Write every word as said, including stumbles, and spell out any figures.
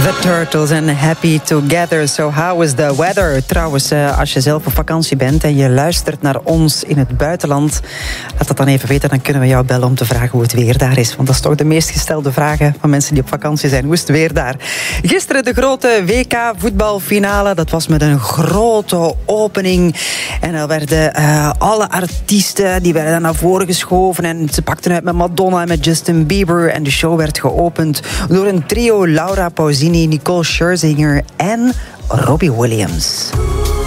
The Turtles and Happy Together. So how is the weather? Trouwens, als je zelf op vakantie bent en je luistert naar ons in het buitenland, laat dat dan even weten, dan kunnen we jou bellen om te vragen hoe het weer daar is. Want dat is toch de meest gestelde vragen van mensen die op vakantie zijn. Hoe is het weer daar? Gisteren de grote W K-voetbalfinale. Dat was met een grote opening. En dan werden uh, alle artiesten die werden naar voren geschoven. En ze pakten uit met Madonna en met Justin Bieber. En de show werd geopend door een trio: Laura Pausini, Nicole Scherzinger en Robbie Williams.